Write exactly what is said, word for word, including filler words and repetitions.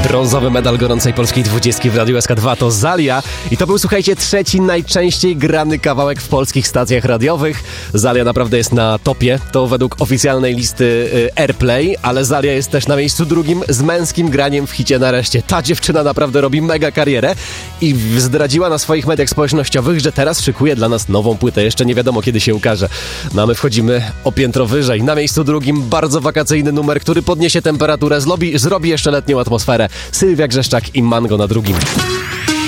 Brązowy medal gorącej polskiej dwudziestki w Radiu S K dwa to Zalia i to był, słuchajcie, trzeci najczęściej grany kawałek w polskich stacjach radiowych. Zalia naprawdę jest na topie, to według oficjalnej listy y, Airplay, ale Zalia jest też na miejscu drugim z męskim graniem w hicie Nareszcie. Ta dziewczyna naprawdę robi mega karierę i zdradziła na swoich mediach społecznościowych, że teraz szykuje dla nas nową płytę. Jeszcze nie wiadomo, kiedy się ukaże. No a my wchodzimy o piętro wyżej. Na miejscu drugim bardzo wakacyjny numer, który podniesie temperaturę, zrobi, zrobi jeszcze letnią atmosferę. Sylwia Grzeszczak i Mango na drugim.